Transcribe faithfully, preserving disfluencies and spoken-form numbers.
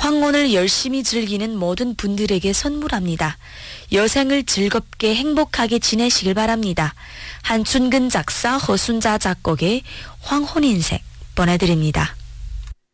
황혼을 열심히 즐기는 모든 분들에게 선물합니다. 여생을 즐겁게 행복하게 지내시길 바랍니다. 한춘근 작사, 허순자 작곡의 황혼인생 보내드립니다.